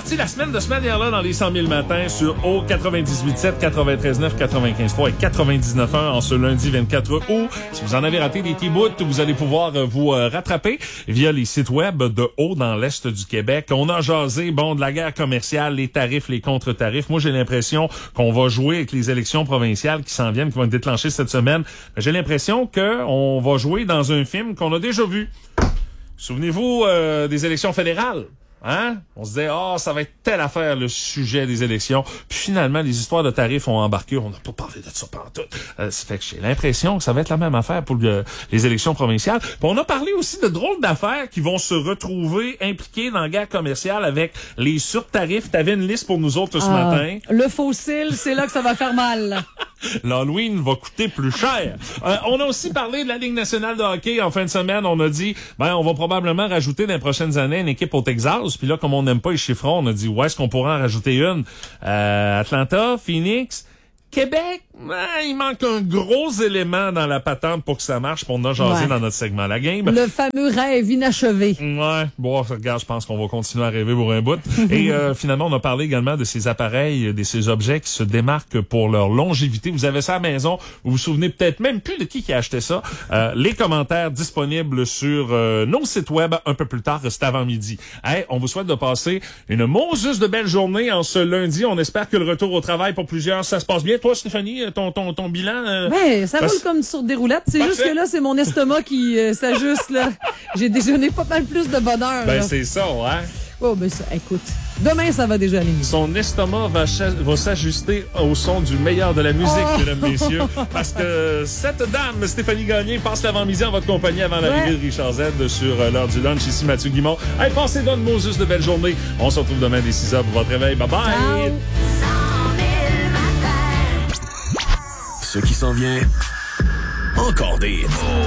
parti la semaine de ce manière-là dans les 100 000 matins sur O 98.7, 93.9, 95.3 et 99.1 en ce lundi 24 août. Si vous en avez raté des petits bouts, vous allez pouvoir vous rattraper via les sites web de O dans l'Est du Québec. On a jasé, de la guerre commerciale, les tarifs, les contre-tarifs. Moi, j'ai l'impression qu'on va jouer avec les élections provinciales qui s'en viennent, qui vont être déclenchées cette semaine. J'ai l'impression qu'on va jouer dans un film qu'on a déjà vu. Souvenez-vous des élections fédérales. Hein? On se disait, ça va être telle affaire, le sujet des élections. Puis finalement, les histoires de tarifs ont embarqué. On n'a pas parlé de ça pendant tout. Ça fait que j'ai l'impression que ça va être la même affaire pour les élections provinciales. Puis on a parlé aussi de drôles d'affaires qui vont se retrouver impliquées dans la guerre commerciale avec les surtarifs. T'avais une liste pour nous autres ce matin. Le fossile, c'est là que ça va faire mal. L'Halloween va coûter plus cher. On a aussi parlé de la Ligue nationale de hockey en fin de semaine. On a dit, on va probablement rajouter dans les prochaines années une équipe au Texas. Puis là, comme on n'aime pas les chiffrons, on a dit, où est-ce qu'on pourrait en rajouter une? Atlanta, Phoenix, Québec, il manque un gros élément dans la patente pour que ça marche, pour on a jasé dans notre segment La Game. Le fameux rêve inachevé. Ouais, regarde, je pense qu'on va continuer à rêver pour un bout. Et finalement, on a parlé également de ces appareils, de ces objets qui se démarquent pour leur longévité. Vous avez ça à la maison, vous vous souvenez peut-être même plus de qui a acheté ça. Les commentaires disponibles sur nos sites web un peu plus tard, c'est avant midi. On vous souhaite de passer une Moses de belle journée en ce lundi. On espère que le retour au travail pour plusieurs, ça se passe bien. Toi, Stéphanie, ton bilan? Ça roule comme sur des roulettes. C'est juste que là, c'est mon estomac qui s'ajuste, là. J'ai déjeuné pas mal plus de bonheur. C'est ça, hein? Ça, écoute. Demain, ça va déjà aller mieux. Son estomac va s'ajuster au son du meilleur de la musique, mesdames, messieurs. Parce que cette dame, Stéphanie Gagné, passe l'avant-midi en votre compagnie avant l'arrivée de Richard Z sur l'heure du lunch. Ici Mathieu Guimond. Passez donc Moses de belle journée. On se retrouve demain dès 6h pour votre réveil. Bye bye! Ciao. Ce qui s'en vient, encore des